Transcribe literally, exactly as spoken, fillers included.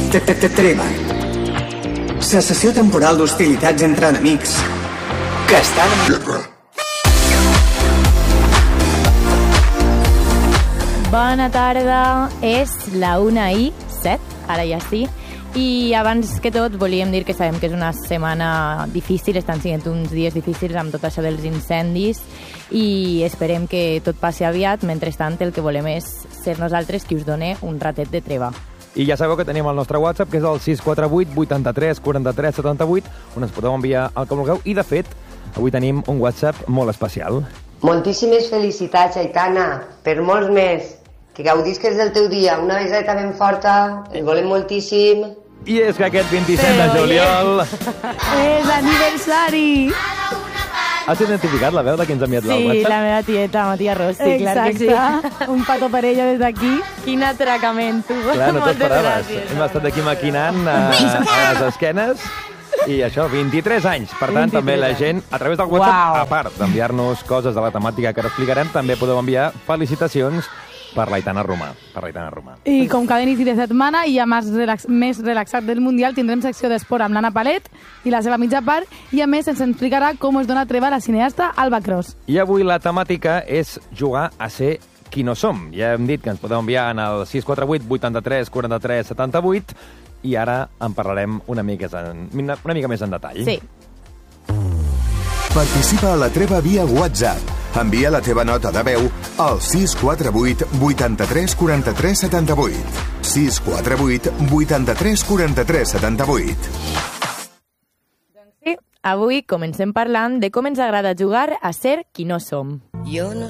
Treva. Cessació temporal d'hostilitats entre enemics que estan en guerra. Bona tarda, és la una i set, ara ja sí. I abans que tot volíem dir que sabem que és una setmana difícil, estan sent uns dies difícils amb tot això dels incendis i esperem que tot passi aviat. Mentrestant, el que volem és ser nosaltres qui us done un ratet de treva. I ja sabeu que tenim el nostre WhatsApp, que és el sis quatre vuit vuitanta-tres quaranta-tres setanta-vuit, on ens podeu enviar el que vulgueu. I, de fet, avui tenim un WhatsApp molt especial. Moltíssimes felicitats, Aitana, per molts més. Que gaudisques del teu dia. Una beseta ben forta, el volem moltíssim. I és que aquest vint-i-set de juliol... És aniversari! Has identificat la veu de qui ens ha enviat sí, el WhatsApp? Sí, la meva tieta, Matia Rossi, clar que sí. Un pato per ella des d'aquí. Quin atracament, tu. Clar, no t'ho esperaves. Hem estat aquí maquinant a, a les esquenes. I això, vint-i-tres anys. Per tant, també la gent, a través del WhatsApp, wow. A part d'enviar-nos coses de la temàtica que ara explicarem, també podeu enviar felicitacions per l'Aitana Romà. Per l'Aitana Romà. I com cada inici de setmana i ja més, relax, més relaxat del Mundial, tindrem secció d'esport amb l'Anna Palet i la seva mitja part, i a més ens explicarà com es dona treva a la cineasta Alba Cross. I avui la temàtica és jugar a ser qui no som. Ja hem dit que ens podeu enviar en el sis quatre vuit vuitanta-tres quaranta-tres setanta-vuit i ara en parlarem una mica, en, una mica més en detall. Sí. Participa a la treva via WhatsApp. Envia la teva nota de veu al sis quatre vuit vuitanta-tres quaranta-tres setanta-vuit. sis quatre vuit vuitanta-tres quaranta-tres setanta-vuit. Doncs sí, avui comencem parlant de com ens agrada jugar a ser qui no som. Jo no